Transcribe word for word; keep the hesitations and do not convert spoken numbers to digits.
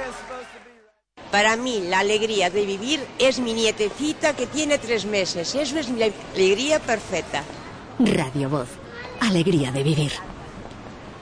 Para mí, la alegría de vivir es mi nietecita que tiene tres meses. Eso es mi alegría perfecta. Radio Voz. Alegría de vivir.